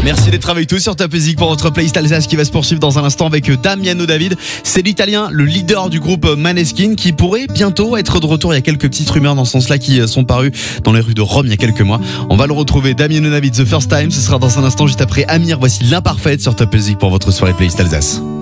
Merci d'être avec tous sur Top Music pour votre playlist Alsace qui va se poursuivre dans un instant avec Damiano David. C'est l'Italien, le leader du groupe Maneskin qui pourrait bientôt être de retour. Il y a quelques petites rumeurs dans ce sens-là qui sont parues dans les rues de Rome il y a quelques mois. On va le retrouver, Damiano David, The First Time. Ce sera dans un instant juste après Amir. Voici l'imparfaite sur Top Music pour votre soirée playlist Alsace.